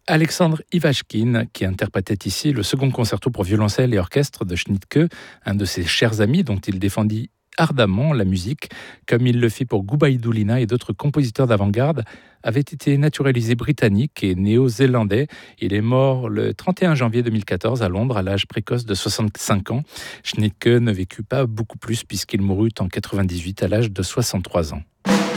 Alexandre Ivachkin, qui interprétait ici le second concerto pour violoncelle et orchestre de Schnittke, un de ses chers amis dont il défendit ardemment la musique, comme il le fit pour Gubaidulina et d'autres compositeurs d'avant-garde, avait été naturalisé britannique et néo-zélandais. Il est mort le 31 janvier 2014 à Londres à l'âge précoce de 65 ans. Schnittke ne vécut pas beaucoup plus puisqu'il mourut en 98 à l'âge de 63 ans.